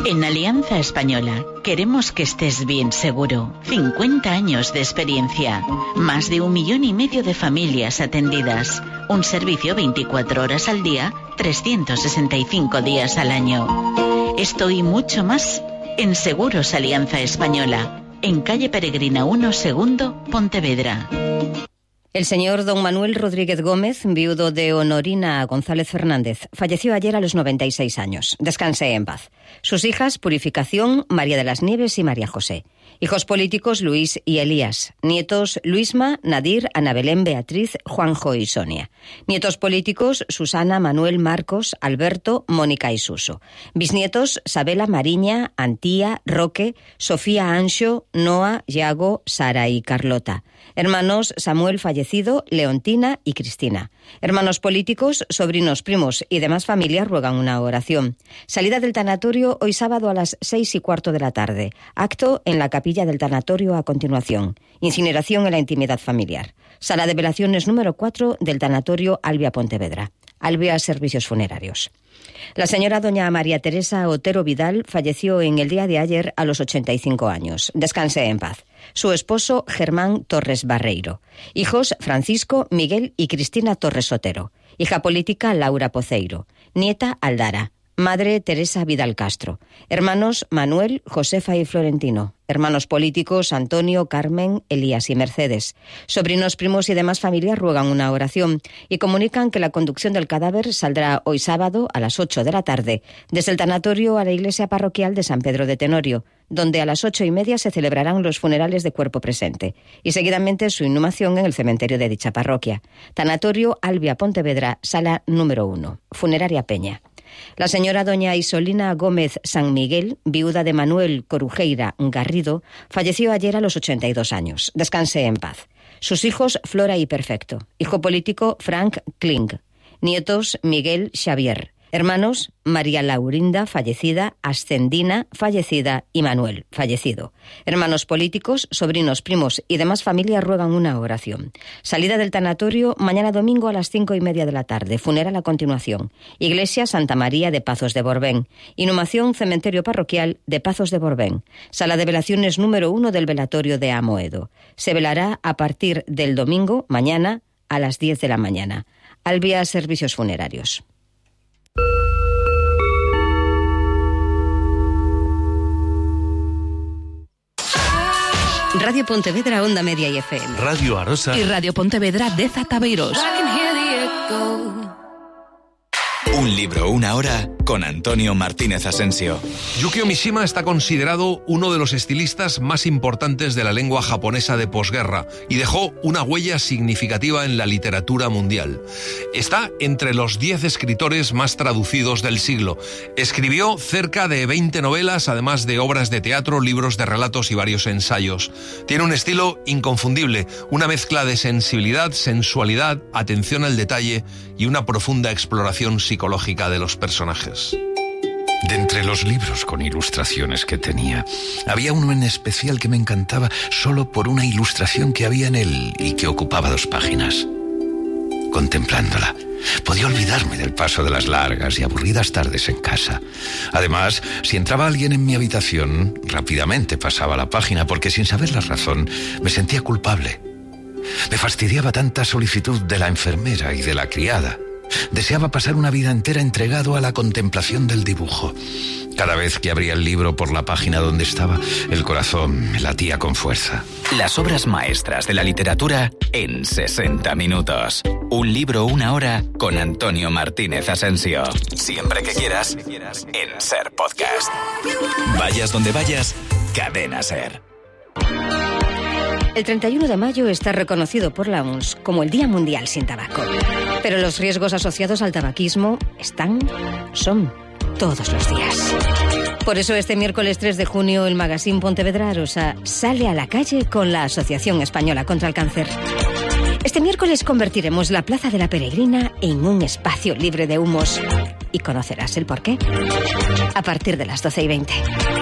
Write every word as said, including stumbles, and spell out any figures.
En Alianza Española queremos que estés bien seguro. cincuenta años de experiencia, más de un millón y medio de familias atendidas, un servicio veinticuatro horas al día, trescientos sesenta y cinco días al año. Esto y mucho más en Seguros Alianza Española, en calle Peregrina uno, segundo, Pontevedra. El señor don Manuel Rodríguez Gómez, viudo de Honorina González Fernández, falleció ayer a los noventa y seis años. Descanse en paz. Sus hijas, Purificación, María de las Nieves y María José. Hijos políticos, Luis y Elías. Nietos, Luisma, Nadir, Ana Belén, Beatriz, Juanjo y Sonia. Nietos políticos, Susana, Manuel, Marcos, Alberto, Mónica y Suso. Bisnietos, Sabela, Mariña, Antía, Roque, Sofía, Anxo, Noa, Yago, Sara y Carlota. Hermanos, Samuel fallecido, Leontina y Cristina. Hermanos políticos, sobrinos, primos y demás familias ruegan una oración. Salida del tanatorio hoy sábado a las seis y cuarto de la tarde. Acto en la capilla del tanatorio a continuación. Incineración en la intimidad familiar. Sala de velaciones número cuatro del tanatorio Albia Pontevedra. Albia Servicios Funerarios. La señora doña María Teresa Otero Vidal falleció en el día de ayer a los ochenta y cinco años. Descanse en paz. Su esposo Germán Torres Barreiro. Hijos Francisco, Miguel y Cristina Torres Otero. Hija política Laura Poceiro. Nieta Aldara. Madre Teresa Vidal Castro. Hermanos Manuel, Josefa y Florentino. Hermanos políticos Antonio, Carmen, Elías y Mercedes. Sobrinos, primos y demás familias ruegan una oración y comunican que la conducción del cadáver saldrá hoy sábado a las ocho de la tarde desde el tanatorio a la iglesia parroquial de San Pedro de Tenorio, donde a las ocho y media se celebrarán los funerales de cuerpo presente y seguidamente su inhumación en el cementerio de dicha parroquia. Tanatorio Albia Pontevedra, sala número uno. Funeraria Peña. La señora doña Isolina Gómez San Miguel, viuda de Manuel Corujeira Garrido, falleció ayer a los ochenta y dos años. Descanse en paz. Sus hijos, Flora y Perfecto. Hijo político, Frank Kling. Nietos, Miguel Xavier. Hermanos, María Laurinda, fallecida, Ascendina, fallecida y Manuel, fallecido. Hermanos políticos, sobrinos, primos y demás familias ruegan una oración. Salida del tanatorio mañana domingo a las cinco y media de la tarde. Funeral a continuación. Iglesia Santa María de Pazos de Borbén. Inhumación cementerio parroquial de Pazos de Borbén. Sala de velaciones número uno del velatorio de Amoedo. Se velará a partir del domingo, mañana, a las diez de la mañana. Albia Servicios Funerarios. Radio Pontevedra, Onda Media y F M. Radio Arosa. Y Radio Pontevedra de Zataveiros. Un libro, una hora, con Antonio Martínez Asensio. Yukio Mishima está considerado uno de los estilistas más importantes de la lengua japonesa de posguerra y dejó una huella significativa en la literatura mundial. Está entre los diez escritores más traducidos del siglo. Escribió cerca de veinte novelas, además de obras de teatro, libros de relatos y varios ensayos. Tiene un estilo inconfundible, una mezcla de sensibilidad, sensualidad, atención al detalle y una profunda exploración psicológica de los personajes. De entre los libros con ilustraciones que tenía, había uno en especial que me encantaba solo por una ilustración que había en él y que ocupaba dos páginas. Contemplándola, podía olvidarme del paso de las largas y aburridas tardes en casa. Además, si entraba alguien en mi habitación, rápidamente pasaba la página porque, sin saber la razón, me sentía culpable. Me fastidiaba tanta solicitud de la enfermera y de la criada. Deseaba pasar una vida entera entregado a la contemplación del dibujo. Cada vez que abría el libro por la página donde estaba, el corazón me latía con fuerza. Las obras maestras de la literatura en sesenta minutos. Un libro, una hora, con Antonio Martínez Asensio. Siempre que quieras, en Ser Podcast. Vayas donde vayas, Cadena Ser. El treinta y uno de mayo está reconocido por la O M S como el Día Mundial sin Tabaco. Pero los riesgos asociados al tabaquismo están, son, todos los días. Por eso este miércoles tres de junio el Magazine Pontevedra Arosa sale a la calle con la Asociación Española contra el Cáncer. Este miércoles convertiremos la Plaza de la Peregrina en un espacio libre de humos. Y conocerás el porqué a partir de las doce y veinte.